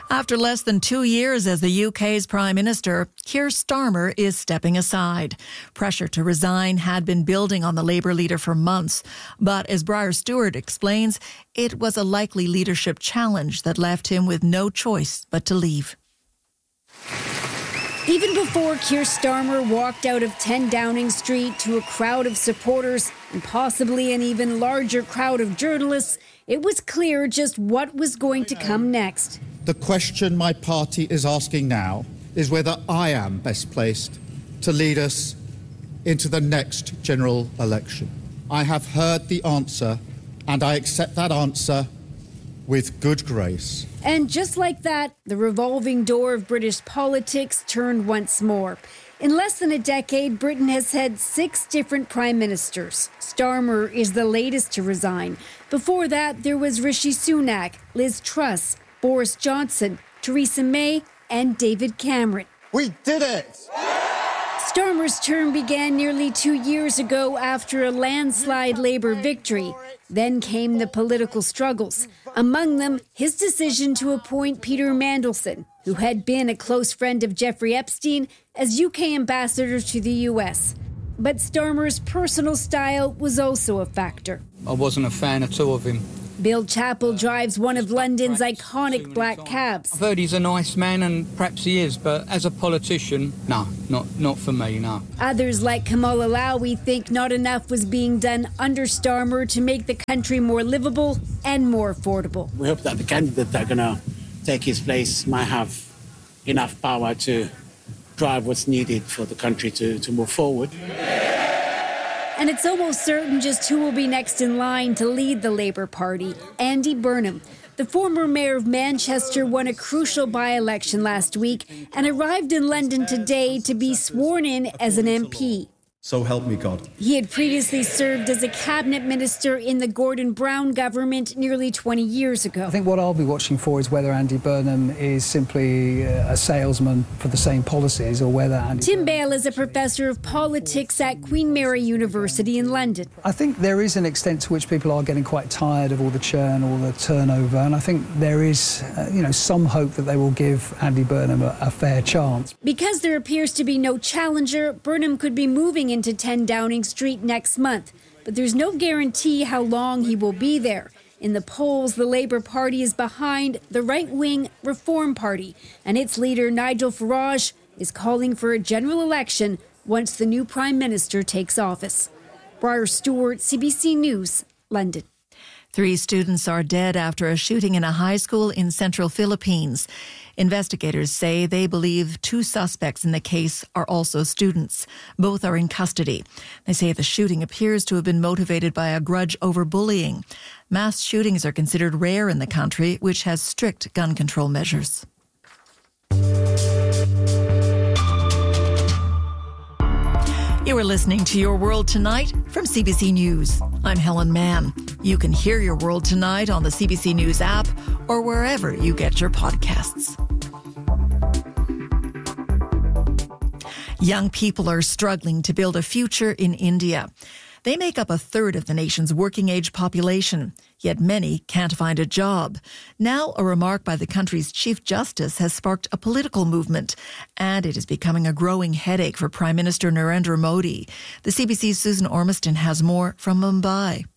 After less than 2 years as the UK's Prime Minister, Keir Starmer is stepping aside. Pressure to resign had been building on the Labour leader for months. But as Briar Stewart explains, it was a likely leadership challenge that left him with no choice but to leave. Even before Keir Starmer walked out of 10 Downing Street to a crowd of supporters and possibly an even larger crowd of journalists, it was clear just what was going to come next. The question my party is asking now is whether I am best placed to lead us into the next general election. I have heard the answer, and I accept that answer with good grace. And just like that, the revolving door of British politics turned once more. In less than a decade, Britain has had 6 different prime ministers. Starmer is the latest to resign. Before that, there was Rishi Sunak, Liz Truss, Boris Johnson, Theresa May, and David Cameron. We did it! Starmer's term began nearly 2 years ago after a landslide Labour victory. Then came the political struggles. Among them, his decision to appoint Peter Mandelson, who had been a close friend of Jeffrey Epstein, as UK ambassador to the US. But Starmer's personal style was also a factor. I wasn't a fan at all of him. Bill Chappell drives one of London's iconic black cabs. I've heard he's a nice man, and perhaps he is, but as a politician, no, not for me, no. Others like Kamal Alawi think not enough was being done under Starmer to make the country more livable and more affordable. We hope that the candidates that are going to take his place might have enough power to drive what's needed for the country to move forward. And it's almost certain just who will be next in line to lead the Labour Party. Andy Burnham. The former mayor of Manchester won a crucial by-election last week and arrived in London today to be sworn in as an MP. So help me God. He had previously served as a cabinet minister in the Gordon Brown government nearly 20 years ago. I think what I'll be watching for is whether Andy Burnham is simply a salesman for the same policies or whether Tim Bale is a professor of politics at Queen Mary University in London. I think there is an extent to which people are getting quite tired of all the churn, all the turnover, and I think there is, some hope that they will give Andy Burnham a fair chance. Because there appears to be no challenger, Burnham could be moving into 10 Downing Street next month, but there's no guarantee how long he will be there. In the polls, the Labour Party is behind the right-wing Reform Party, and its leader, Nigel Farage, is calling for a general election once the new Prime Minister takes office. Briar Stewart, CBC News, London. 3 students are dead after a shooting in a high school in central Philippines. Investigators say they believe 2 suspects in the case are also students. Both are in custody. They say the shooting appears to have been motivated by a grudge over bullying. Mass shootings are considered rare in the country, which has strict gun control measures. You are listening to Your World Tonight from CBC News. I'm Helen Mann. You can hear Your World Tonight on the CBC News app or wherever you get your podcasts. Young people are struggling to build a future in India. They make up 1/3 of the nation's working-age population, yet many can't find a job. Now, a remark by the country's Chief Justice has sparked a political movement, and it is becoming a growing headache for Prime Minister Narendra Modi. The CBC's Susan Ormiston has more from Mumbai.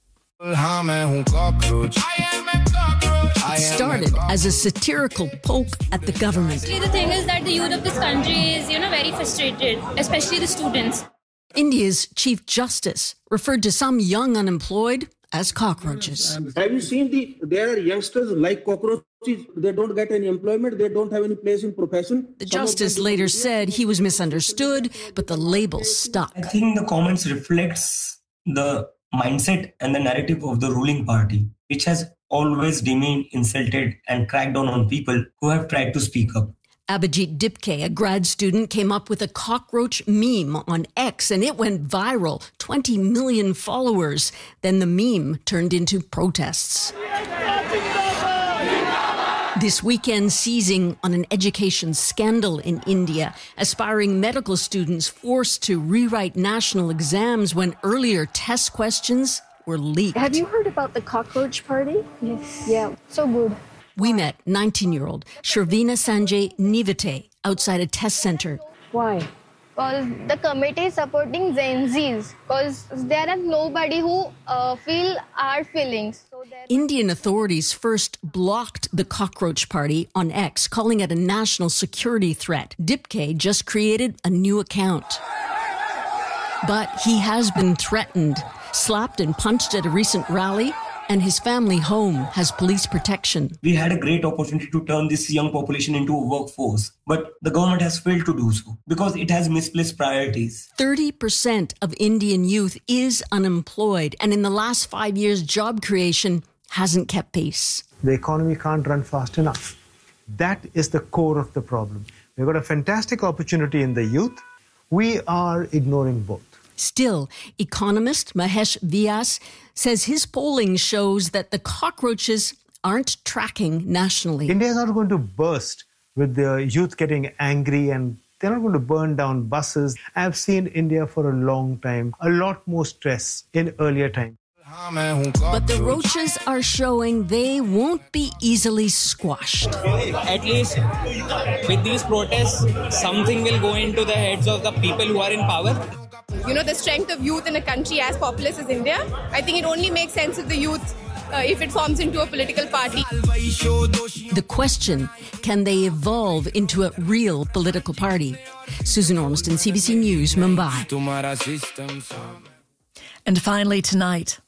It started as a satirical poke at the government. The thing is that the youth of this country is, very frustrated, especially the students. India's Chief Justice referred to some young unemployed as cockroaches. Have you seen there are youngsters like cockroaches? They don't get any employment. They don't have any place in profession. The justice later said he was misunderstood, but the label stuck. I think the comments reflects the mindset and the narrative of the ruling party, which has always demeaned, insulted and cracked down on people who have tried to speak up. Abhijit Dipke, a grad student, came up with a cockroach meme on X, and it went viral, 20 million followers. Then the meme turned into protests. This weekend seizing on an education scandal in India, aspiring medical students forced to rewrite national exams when earlier test questions were leaked. Have you heard about the cockroach party? Yes. Yeah, so good. We met 19-year-old Shervina Sanjay Nivete outside a test center. Why? Because the committee is supporting Gen Zs. Because there are nobody who feel our feelings. So Indian authorities first blocked the Cockroach Party on X, calling it a national security threat. Dipke just created a new account. But he has been threatened, slapped and punched at a recent rally, and his family home has police protection. We had a great opportunity to turn this young population into a workforce, but the government has failed to do so because it has misplaced priorities. 30% of Indian youth is unemployed, and in the last 5 years, job creation hasn't kept pace. The economy can't run fast enough. That is the core of the problem. We've got a fantastic opportunity in the youth. We are ignoring both. Still, economist Mahesh Vyas says his polling shows that the cockroaches aren't tracking nationally. India is not going to burst with the youth getting angry, and they're not going to burn down buses. I've seen India for a long time, a lot more stress in earlier times. But the roaches are showing they won't be easily squashed. At least with these protests, something will go into the heads of the people who are in power. You know, the strength of youth in a country as populous as India, I think it only makes sense if the youth, if it forms into a political party. The question, can they evolve into a real political party? Susan Ormiston, CBC News, Mumbai. And finally tonight,